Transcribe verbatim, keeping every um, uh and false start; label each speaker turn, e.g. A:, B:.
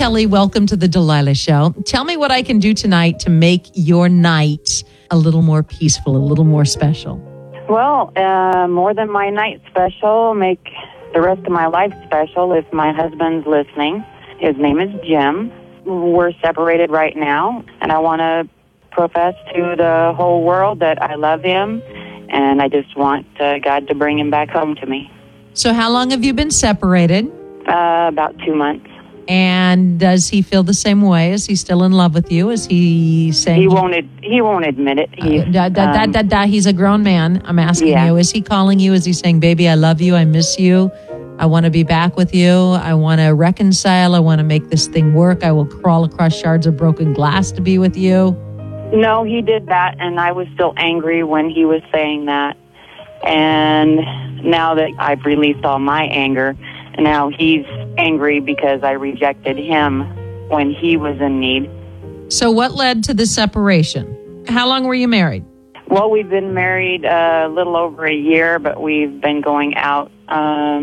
A: Kelly. Welcome to the Delilah Show. Tell me what I can do tonight to make your night a little more peaceful, a little more special.
B: Well, uh, more than my night special, make the rest of my life special if my husband's listening. His name is Jim. We're separated right now, and I want to profess to the whole world that I love him, and I just want uh, God to bring him back home to me.
A: So how long have you been separated?
B: Uh, about two months.
A: And does he feel the same way? Is he still in love with you? Is he saying...
B: He won't, ad- he won't admit it. He's,
A: uh, da, da, da,
B: um,
A: da, da, he's a grown man. I'm asking
B: yeah.
A: you. Is he calling you? Is he saying, baby, I love you. I miss you. I want to be back with you. I want to reconcile. I want to make this thing work. I will crawl across shards of broken glass to be with you.
B: No, he did that, and I was still angry when he was saying that. And now that I've released all my anger, now he's angry because I rejected him when he was in need.
A: So what led to the separation? How long were you married?
B: Well, we've been married a little over a year, but we've been going out um,